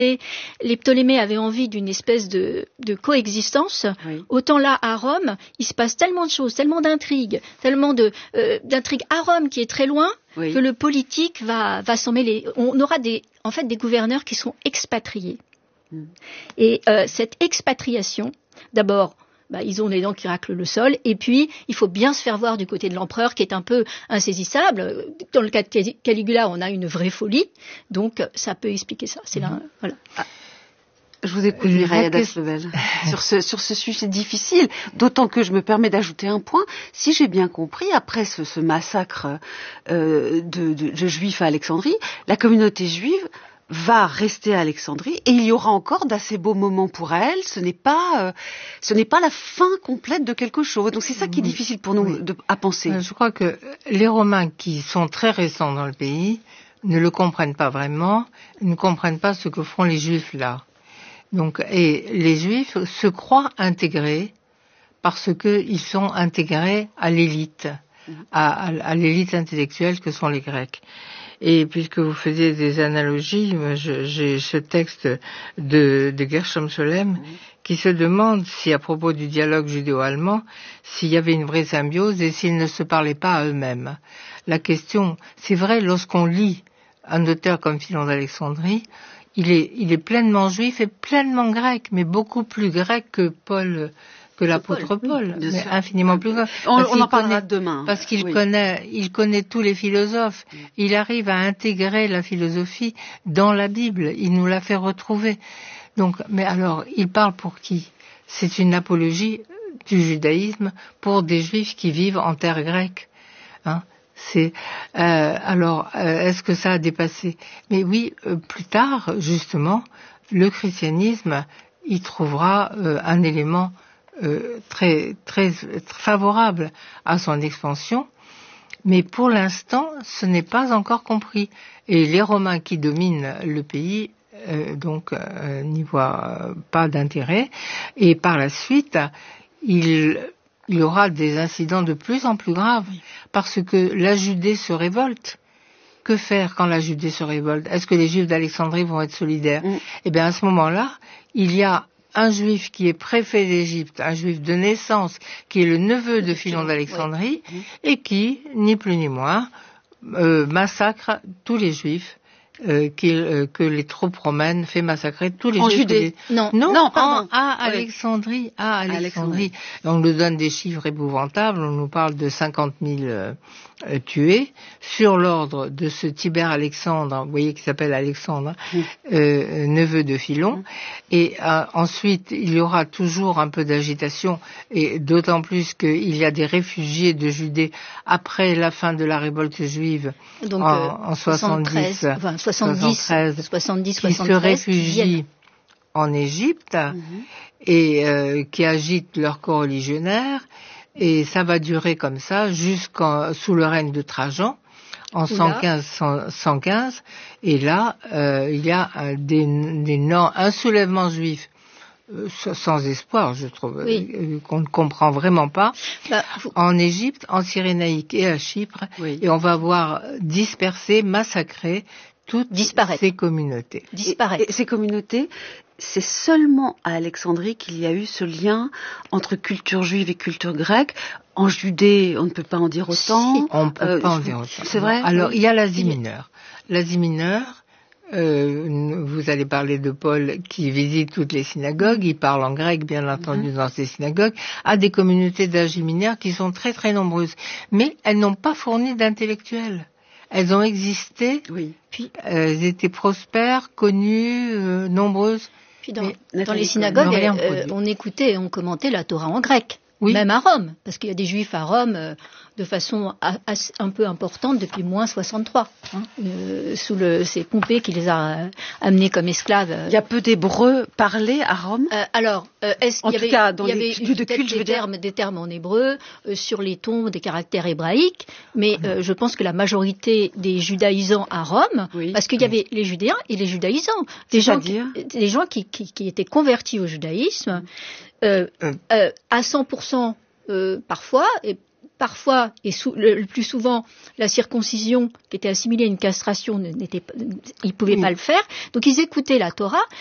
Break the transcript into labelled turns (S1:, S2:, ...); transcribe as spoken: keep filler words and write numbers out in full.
S1: les Ptolémées avaient envie d'une espèce de, de coexistence, oui. Autant là, à Rome, il se passe tellement de choses, tellement d'intrigues, tellement de, euh, d'intrigues à Rome qui est très loin, oui. Que le politique va, va s'en mêler. On aura des, en fait des gouverneurs qui sont expatriés. Mm. Et euh, cette expatriation, d'abord, bah, ils ont les dents qui raclent le sol, et puis il faut bien se faire voir du côté de l'empereur qui est un peu insaisissable. Dans le cas de Caligula, on a une vraie folie, donc ça peut expliquer ça. C'est là, voilà.
S2: Ah. Je vous écoute, Mireille Adaslevel, sur ce, sur ce sujet difficile, d'autant que je me permets d'ajouter un point. Si j'ai bien compris, après ce, ce massacre euh, de, de, de Juifs à Alexandrie, la communauté juive va rester à Alexandrie et il y aura encore d'assez beaux moments pour elle. Ce n'est pas, euh, ce n'est pas la fin complète de quelque chose. Donc c'est ça qui est difficile pour nous oui. de, à penser.
S3: Je crois que les Romains qui sont très récents dans le pays ne le comprennent pas vraiment, ne comprennent pas ce que font les Juifs là. Donc, et les Juifs se croient intégrés parce qu'ils sont intégrés à l'élite, à, à, à l'élite intellectuelle que sont les Grecs. Et puisque vous faisiez des analogies, je, j'ai ce texte de, de Gershom Scholem mmh. qui se demande si, à propos du dialogue judéo-allemand, s'il y avait une vraie symbiose et s'ils ne se parlaient pas à eux-mêmes. La question, c'est vrai, lorsqu'on lit un auteur comme Philon d'Alexandrie, il est, il est pleinement juif et pleinement grec, mais beaucoup plus grec que Paul, que l'apôtre Paul, Paul oui, mais sûr. Infiniment plus grec.
S2: On, on en parlera
S3: connaît,
S2: demain.
S3: Parce qu'il
S2: oui.
S3: connaît, il connaît tous les philosophes. Oui. Il arrive à intégrer la philosophie dans la Bible. Il nous l'a fait retrouver. Donc, mais alors, il parle pour qui? C'est une apologie du judaïsme pour des juifs qui vivent en terre grecque. Hein? C'est euh, alors euh, est-ce que ça a dépassé? Mais oui, euh, plus tard, justement, le christianisme y trouvera euh, un élément euh, très, très très favorable à son expansion. Mais pour l'instant, ce n'est pas encore compris. Et les Romains qui dominent le pays, euh, donc, euh, n'y voient euh, pas d'intérêt. Et par la suite, ils il y aura des incidents de plus en plus graves, parce que la Judée se révolte. Que faire quand la Judée se révolte? Est-ce que les Juifs d'Alexandrie vont être solidaires? mm. Eh bien, à ce moment-là, il y a un Juif qui est préfet d'Égypte, un Juif de naissance, qui est le neveu de Philon d'Alexandrie, oui. et qui, ni plus ni moins, euh, massacre tous les Juifs. Euh, euh, que les troupes romaines fait massacrer tous les
S2: en
S3: Juifs.
S2: Judée.
S3: Les...
S1: Non,
S3: non,
S1: non
S3: en, à Alexandrie, à Alexandrie. Alexandrie. On nous donne des chiffres épouvantables. On nous parle de cinquante mille euh, euh, tués sur l'ordre de ce Tibère Alexandre, vous voyez, qui s'appelle Alexandre, mmh. euh, neveu de Philon. Mmh. Et euh, ensuite, il y aura toujours un peu d'agitation, et d'autant plus qu'il y a des réfugiés de Judée après la fin de la révolte juive.
S1: Donc,
S3: en,
S1: euh,
S3: en soixante-dix.
S1: Enfin, soixante-dix, soixante-dix, soixante-dix,
S3: qui se réfugient en Égypte mm-hmm. et euh, qui agitent leur co-religionnaire, et ça va durer comme ça jusqu'en sous le règne de Trajan en cent quinze, cent quinze, et là euh, il y a un, des, des non, un soulèvement juif euh, sans espoir, je trouve, oui. euh, qu'on ne comprend vraiment pas, bah, vous... en Égypte, en Cyrénaïque et à Chypre, oui. et on va voir disperser, massacrer toutes ces communautés.
S2: Disparaître. Et, et ces communautés, c'est seulement à Alexandrie qu'il y a eu ce lien entre culture juive et culture grecque. En Judée, on ne peut pas en dire autant.
S3: Si, on ne peut euh, pas en dire autant.
S2: C'est vrai.
S3: Alors, oui. il y a l'Asie mineure. L'Asie mineure, euh, vous allez parler de Paul qui visite toutes les synagogues, il parle en grec, bien entendu, mm-hmm. dans ces synagogues, a des communautés d'Asie mineure qui sont très très nombreuses. Mais elles n'ont pas fourni d'intellectuels. Elles ont existé,
S2: oui.
S3: puis elles étaient prospères, connues, euh, nombreuses.
S1: Puis dans, dans les synagogues, euh, on écoutait et on commentait la Torah en grec,
S3: oui.
S1: même à Rome, parce qu'il y a des Juifs à Rome euh, de façon a, a, un peu importante depuis moins soixante-trois, hein, euh, sous le, c'est Pompée qui les a euh, amenés comme esclaves. Euh.
S2: Il y a peu d'hébreux parlés à Rome.
S1: Euh, alors, euh, est-ce qu'il y avait,
S2: cas, dans
S1: il y
S2: les
S1: avait
S2: de culte,
S1: des termes, des termes en hébreu euh, sur les tombes, des caractères hébraïques, mais euh, je pense que la majorité des judaïsants à Rome, oui. parce qu'il y avait les judéens et les judaïsants, des gens, qui, des gens qui, qui, qui étaient convertis au judaïsme, euh, euh, à cent pour cent euh, parfois, et parfois, et sou, le, le plus souvent, la circoncision, qui était assimilée à une castration, n'était, ils ne pouvaient oui. pas le faire. Donc ils écoutaient la Torah,